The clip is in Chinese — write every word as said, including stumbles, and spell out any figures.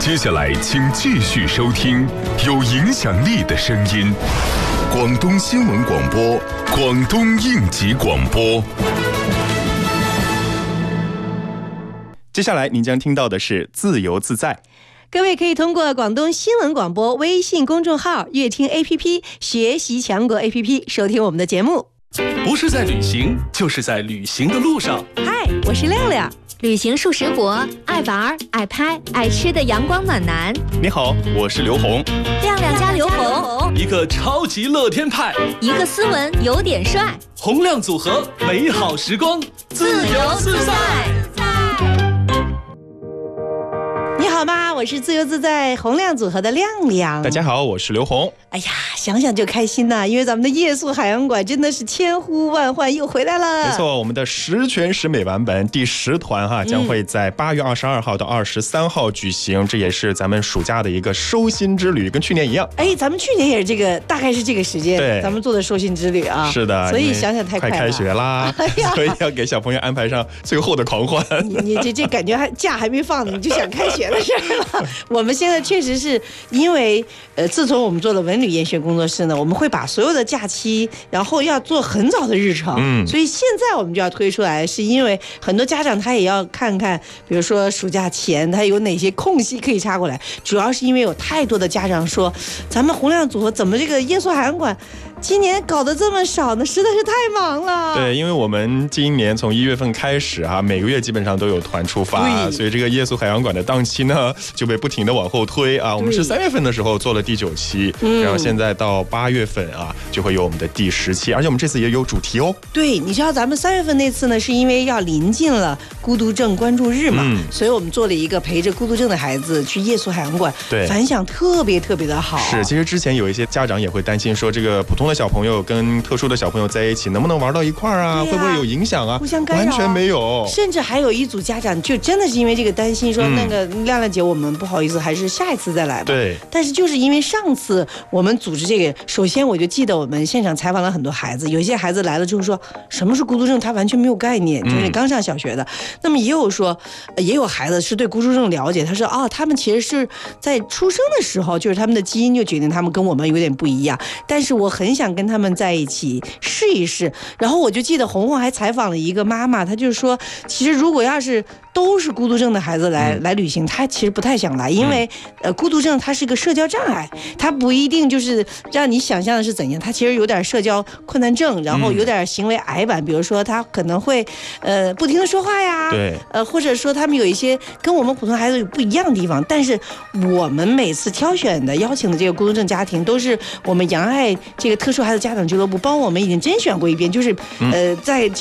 接下来，请继续收听有影响力的声音——广东新闻广播、广东应急广播。 接下来您将听到的是自由自在。 各位可以通过广东新闻广播微信公众号、乐听 A P P、学习强国 A P P 收听我们的节目。 不是在旅行，就是在旅行的路上。 嗨，我是亮亮。 旅行数十国，爱玩、爱拍、爱吃的阳光暖男。 你好，我是刘红。 亮亮加刘红， 一个超级乐天派， 一个斯文有点帅， 洪亮组合，美好时光，自由自在。 你好吗？我是自由自在洪亮组合的亮亮。 大家好，我是刘红。 哎呀，想想就开心呐，因为咱们的夜宿海洋馆真的是千呼万唤又回来了。 没错，我们的十全十美版本第十团哈，将会在八月二十二号到二十三号举行、嗯，这也是咱们暑假的一个收心之旅，跟去年一样。 哎，咱们去年也是这个，大概是这个时间， 对， 咱们做的收心之旅啊。 是的， 所以想想太快了， 快开学啦，哎、所以要给小朋友安排上最后的狂欢。 你你这这感觉还假还没放呢，你就想开学的事儿了。我们现在确实是因为呃，自从我们做了文旅研学工作室呢，我们会把所有的假期，然后要做很早的日程，嗯，所以现在我们就要推出来，是因为很多家长他也要看看，比如说暑假前他有哪些空隙可以插过来，主要是因为有太多的家长说，咱们洪亮组合怎么这个夜宿海洋馆今年搞得这么少呢？实在是太忙了。 对，因为我们今年从一月份开始啊，每个月基本上都有团出发，所以这个夜宿海洋馆的档期呢就被不停的往后推啊。我们是三月份的时候做了第九期，然后现在到八月份啊就会有我们的第十期，而且我们这次也有主题哦。 对，你知道咱们三月份那次呢，是因为要临近了孤独症关注日嘛，嗯、所以我们做了一个陪着孤独症的孩子去夜宿海洋馆， 对， 反响特别特别的好。 是，其实之前有一些家长也会担心说，这个普通的小朋友跟特殊的小朋友在一起能不能玩到一块儿啊？会不会有影响啊？ 互相干扰？ 完全没有。 甚至还有一组家长就真的是因为这个担心说，嗯、那个亮亮姐，我们不好意思，还是下一次再来吧。 对。 但是就是因为上次我们组织这个，首先我就记得我们现场采访了很多孩子，有些孩子来了之后说什么是孤独症，他完全没有概念，就是刚上小学的。嗯、那么也有说，也有孩子是对孤独症了解，他说哦，他们其实是在出生的时候，就是他们的基因就决定他们跟我们有点不一样。但是我很想跟他们在一起试一试。然后我就记得红红还采访了一个妈妈，她就是说，其实如果要是都是孤独症的孩子来、嗯、来旅行，她其实不太想来，因为、嗯、呃，孤独症它是个社交障碍，它不一定就是让你想象的是怎样，它其实有点社交困难症，然后有点行为矮板，比如说他可能会呃不停的说话呀， 对， 呃或者说他们有一些跟我们普通孩子有不一样的地方，但是我们每次挑选的邀请的这个孤独症家庭，都是我们洋爱这个特殊孩子家长俱乐部帮我们已经甄选过一遍，就是呃在